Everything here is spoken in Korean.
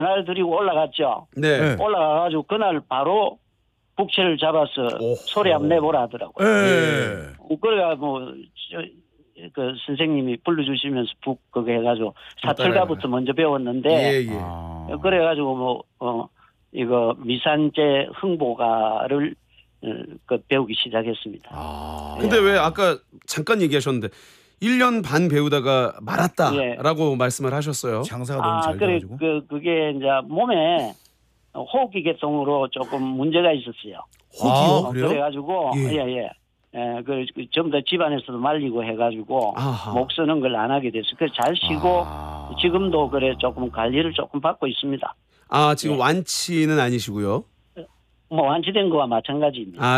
날 데리고 올라갔죠. 네. 올라가가지고 그날 바로 북채를 잡아서 소리 한번 내보라 하더라고요. 그래가 그 선생님이 불러주시면서 북 그거 해가지고 사철가부터 먼저 배웠는데 그래가지고 이거 미산제 흥보가를 배우기 시작했습니다. 근데 왜 아까 잠깐 얘기하셨는데 1년 반 배우다가 말았다라고 말씀을 하셨어요. 장사가 너무 잘 돼가지고. 그게 이제 몸에 호흡기 계통으로 조금 문제가 있었어요. 호흡기요? 그래요? 그래가지고 전부 다 집안에서도 말리고 해가지고 목 쓰는 걸 안 하게 됐어요. 그래서 잘 쉬고 지금도 그래 조금 관리를 조금 받고 있습니다. 지금 완치는 아니시고요. 완치된 거와 마찬가지입니다.